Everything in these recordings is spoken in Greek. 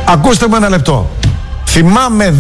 Ακούστε με ένα λεπτό. Θυμάμαι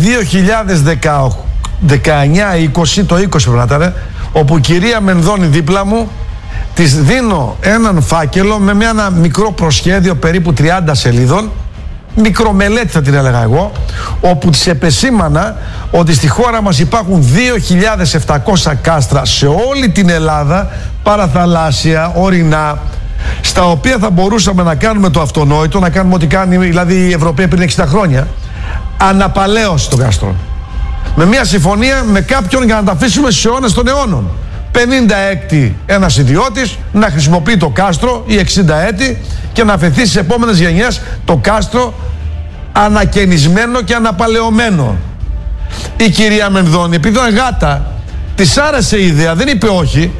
2019-20, το 20 πρέπει να ήταν, όπου η κυρία Μενδώνη δίπλα μου, της δίνω έναν φάκελο με ένα μικρό προσχέδιο περίπου 30 σελίδων, μικρομελέτη θα την έλεγα εγώ, όπου της επεσήμανα ότι στη χώρα μας υπάρχουν 2.700 κάστρα σε όλη την Ελλάδα, παραθαλάσσια, ορεινά, στα οποία θα μπορούσαμε να κάνουμε το αυτονόητο, να κάνουμε ό,τι κάνει δηλαδή οι Ευρωπαίοι πριν 60 χρόνια, αναπαλαίωση των κάστρων. Με μια συμφωνία με κάποιον για να τα αφήσουμε στους αιώνες των αιώνων. 50 έτη ένας ιδιώτης να χρησιμοποιεί το κάστρο ή 60 έτη και να αφαιθεί στις επόμενες γενιές το κάστρο ανακαινισμένο και αναπαλαιωμένο. Η κυρία Μενδώνη, επειδή ήταν γάτα, της άρεσε η ιδέα, δεν είπε όχι.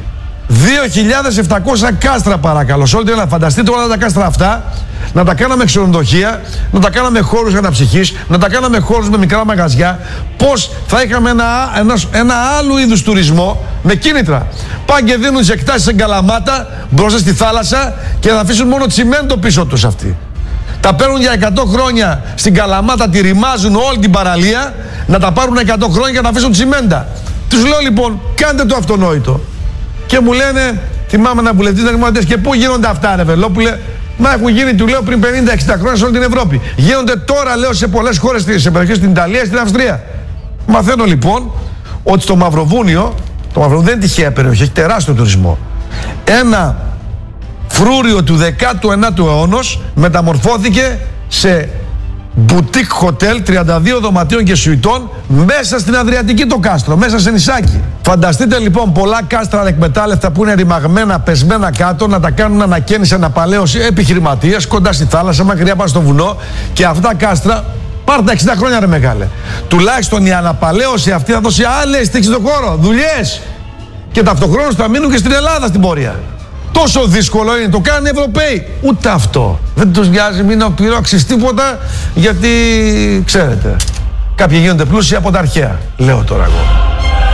2.700 κάστρα παρακαλώ. Σε όλη την Ελλάδα, φανταστείτε όλα τα κάστρα αυτά να τα κάναμε ξενοδοχεία, να τα κάναμε χώρους αναψυχής, να τα κάναμε χώρους με μικρά μαγαζιά. Πώς θα είχαμε ένα άλλου είδους τουρισμό με κίνητρα. Πάνε και δίνουν τις εκτάσεις σε Καλαμάτα μπροστά στη θάλασσα και θα αφήσουν μόνο τσιμέντο πίσω τους αυτοί. Τα παίρνουν για 100 χρόνια στην Καλαμάτα, τη ρημάζουν όλη την παραλία, να τα πάρουν 100 χρόνια και να αφήσουν τσιμέντα. Τους λέω λοιπόν, κάντε το αυτονόητο. Και μου λένε, θυμάμαι ένα βουλευτή, και πού γίνονται αυτά, ρε Βελόπουλε? Μα έχουν γίνει, του λέω, πριν 50-60 χρόνια σε όλη την Ευρώπη. Γίνονται τώρα, λέω, σε πολλές χώρες, σε περιοχές στην Ιταλία, στην Αυστρία. Μαθαίνω λοιπόν ότι στο Μαυροβούνιο, το Μαυροβούνιο δεν είναι τυχαία περιοχή, έχει τεράστιο τουρισμό. Ένα φρούριο του 19ου αιώνος μεταμορφώθηκε σε μπουτίκ χοτέλ 32 δωματίων και σουιτών μέσα στην Αδριατική το κάστρο, μέσα σε νησάκι. Φανταστείτε λοιπόν πολλά κάστρα ανεκμετάλλευτα που είναι ρημαγμένα, πεσμένα κάτω, να τα κάνουν ανακαίνιση, αναπαλαίωση επιχειρηματίες κοντά στη θάλασσα, μακριά πάνω στο βουνό, και αυτά τα κάστρα πάρουν τα 60 χρόνια, ρε μεγάλε. Τουλάχιστον η αναπαλαίωση αυτή θα δώσει άλλη στήξη στον χώρο, δουλειές. Και ταυτοχρόνως θα μείνουν και στην Ελλάδα στην πορεία. Τόσο δύσκολο είναι, το κάνουν οι Ευρωπαίοι. Ούτε αυτό. Δεν τους νοιάζει, μην πληρώσεις τίποτα, γιατί ξέρετε, κάποιοι γίνονται πλούσιοι από τα αρχαία. Λέω τώρα εγώ.